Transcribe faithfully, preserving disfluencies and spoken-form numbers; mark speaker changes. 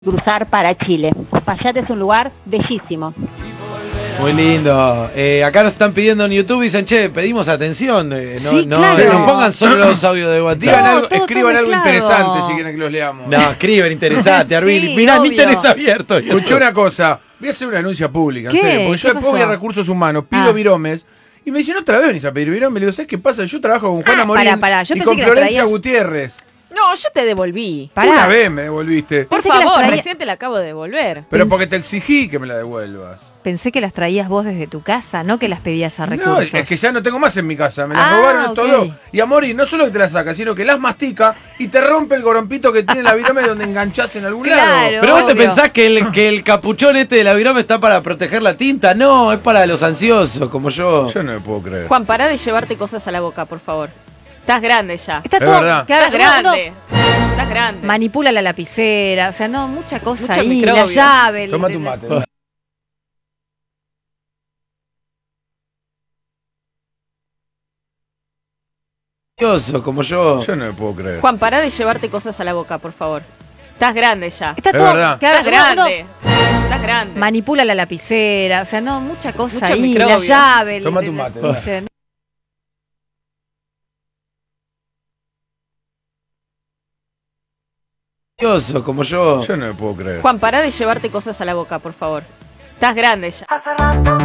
Speaker 1: cruzar para Chile. Uspallata es un lugar bellísimo.
Speaker 2: Muy lindo. Eh, acá nos están pidiendo en YouTube y dicen, che, pedimos atención. Eh, no,
Speaker 3: Sí,
Speaker 2: no,
Speaker 3: claro.
Speaker 2: no pongan solo los audios de WhatsApp.
Speaker 4: Digan algo,
Speaker 3: todo,
Speaker 4: escriban
Speaker 3: todo
Speaker 4: algo
Speaker 3: mezclado.
Speaker 4: interesante si quieren que los leamos.
Speaker 2: No, escriben, interesante, Arbili.
Speaker 3: Sí,
Speaker 2: Mirá, ni
Speaker 3: obvio.
Speaker 2: tenés abierto.
Speaker 4: Escuché una cosa, voy a hacer una denuncia pública, en
Speaker 3: ¿Qué?
Speaker 4: serio, porque
Speaker 3: ¿Qué
Speaker 4: yo después voy a
Speaker 3: pasó?
Speaker 4: Recursos Humanos, pido
Speaker 3: Ah.
Speaker 4: viromes, y me dicen otra vez venís a pedir viromes, le digo, ¿sabes qué pasa? Yo trabajo con Juana
Speaker 3: Ah,
Speaker 4: Morín
Speaker 3: pará, pará, yo
Speaker 4: y
Speaker 3: pensé
Speaker 4: con
Speaker 3: que las
Speaker 4: Florencia
Speaker 3: traías-
Speaker 4: Gutiérrez.
Speaker 5: No, yo te devolví.
Speaker 3: Pará.
Speaker 4: Una vez me devolviste.
Speaker 5: Por
Speaker 3: Pensé que las
Speaker 5: favor,
Speaker 3: traía-
Speaker 5: recién te la acabo de devolver.
Speaker 4: Pero
Speaker 3: Pens-
Speaker 4: porque te exigí que me la devuelvas.
Speaker 3: Pensé que las traías vos desde tu casa, no que las pedías a
Speaker 4: No,
Speaker 3: recursos.
Speaker 4: es que ya no tengo más en mi casa, me las
Speaker 3: Ah,
Speaker 4: robaron
Speaker 3: ok.
Speaker 4: todo. Y a Mori no solo que te las saca, sino que las mastica y te rompe el gorompito que tiene la virome donde enganchás en algún
Speaker 3: Claro.
Speaker 4: lado.
Speaker 2: Pero vos te
Speaker 3: Obvio.
Speaker 2: pensás que el, que el capuchón este de la virome está para proteger la tinta. No, es para los ansiosos, como yo.
Speaker 4: Yo no me puedo creer.
Speaker 5: Juan, pará de llevarte cosas a la boca, por favor. Estás grande ya.
Speaker 3: Está
Speaker 4: Es
Speaker 3: todo,
Speaker 4: verdad.
Speaker 3: claro,
Speaker 5: Estás
Speaker 3: no, no,
Speaker 5: grande. Estás grande.
Speaker 3: manipula la lapicera, o sea, no, mucha cosa
Speaker 5: Mucho
Speaker 3: ahí, la
Speaker 5: microbio.
Speaker 3: llave. el-
Speaker 4: Toma tu
Speaker 3: el-
Speaker 4: mate.
Speaker 2: Ansioso, como yo.
Speaker 4: Yo no me puedo creer.
Speaker 5: Juan, pará de llevarte cosas a la boca, por favor. Estás grande ya.
Speaker 3: Está
Speaker 4: Es
Speaker 3: todo,
Speaker 4: verdad.
Speaker 3: claro,
Speaker 5: Estás
Speaker 3: no, no,
Speaker 5: grande. Estás grande.
Speaker 3: manipula la lapicera, o sea, no, mucha cosa
Speaker 5: Mucho
Speaker 3: ahí,
Speaker 5: microbio.
Speaker 3: la llave. el-
Speaker 4: Toma
Speaker 3: el-
Speaker 4: tu mate.
Speaker 3: o sea,
Speaker 2: Ansioso, como yo.
Speaker 4: Yo no me puedo creer.
Speaker 5: Juan, pará de llevarte cosas a la boca, por favor. Estás grande ya.